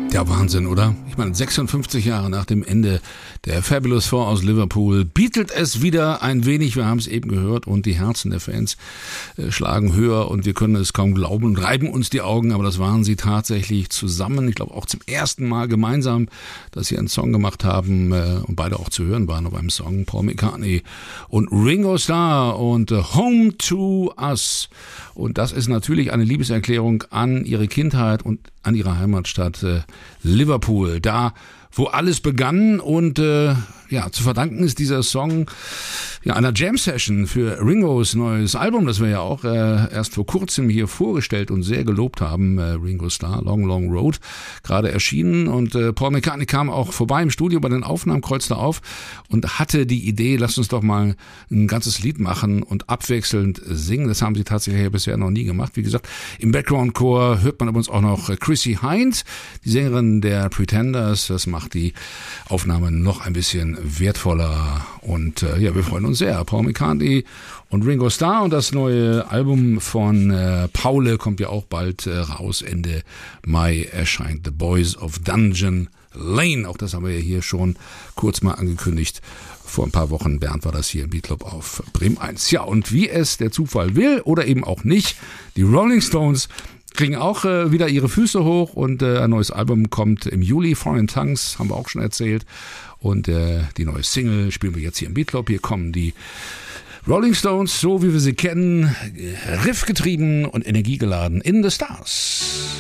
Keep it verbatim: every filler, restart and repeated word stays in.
Ja, Wahnsinn, oder? Ich meine, sechsundfünfzig Jahre nach dem Ende der Fabulous Four aus Liverpool beatelt es wieder ein wenig. Wir haben es eben gehört und die Herzen der Fans äh, schlagen höher und wir können es kaum glauben und reiben uns die Augen, aber das waren sie tatsächlich zusammen. Ich glaube auch zum ersten Mal gemeinsam, dass sie einen Song gemacht haben äh, und beide auch zu hören waren auf einem Song. Paul McCartney und Ringo Starr und äh, Home to Us. Und das ist natürlich eine Liebeserklärung an ihre Kindheit und an ihre Heimatstadt äh, Liverpool, da wo alles begann und äh, ja, zu verdanken ist dieser Song ja einer Jam-Session für Ringos neues Album, das wir ja auch äh, erst vor kurzem hier vorgestellt und sehr gelobt haben, äh, Ringo Starr, Long Long Road, gerade erschienen und äh, Paul McCartney kam auch vorbei im Studio bei den Aufnahmen, kreuzte auf und hatte die Idee, lass uns doch mal ein ganzes Lied machen und abwechselnd singen, das haben sie tatsächlich bisher noch nie gemacht, wie gesagt, im Background-Chor hört man übrigens auch noch Chrissie Hynde, die Sängerin der Pretenders, das macht die Aufnahme noch ein bisschen wertvoller und äh, ja, wir freuen uns sehr. Paul McCartney und Ringo Starr und das neue Album von äh, Paule kommt ja auch bald äh, raus. Ende Mai erscheint The Boys of Dungeon Lane. Auch das haben wir ja hier schon kurz mal angekündigt. Vor ein paar Wochen, Bernd, war das hier im Beatclub auf Bremen eins. Ja, und wie es der Zufall will oder eben auch nicht, die Rolling Stones kriegen auch äh, wieder ihre Füße hoch und äh, ein neues Album kommt im Juli, Foreign Tongues, haben wir auch schon erzählt. Und äh, die neue Single spielen wir jetzt hier im Beatclub. Hier kommen die Rolling Stones, so wie wir sie kennen, riffgetrieben und energiegeladen in the Stars.